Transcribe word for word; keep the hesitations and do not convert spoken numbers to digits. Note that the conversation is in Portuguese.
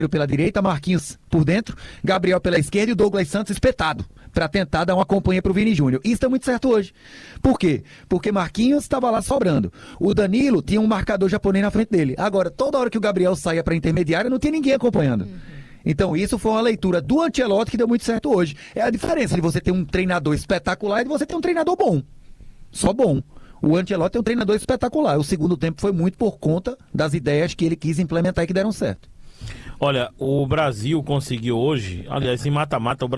pela direita, Marquinhos por dentro, Gabriel pela esquerda e o Douglas Santos espetado, para tentar dar uma companhia pro Vini Júnior. Isso tá muito certo hoje. Por quê? Porque Marquinhos estava lá sobrando. O Danilo tinha um marcador japonês na frente dele. Agora, toda hora que o Gabriel saía para intermediária, não tinha ninguém acompanhando. Uhum. Então, isso foi uma leitura do Ancelotti que deu muito certo hoje. É a diferença de você ter um treinador espetacular e de você ter um treinador bom. Só bom. O Ancelotti é um treinador espetacular. O segundo tempo foi muito por conta das ideias que ele quis implementar e que deram certo. Olha, o Brasil conseguiu hoje, aliás, em mata-mata, o Brasil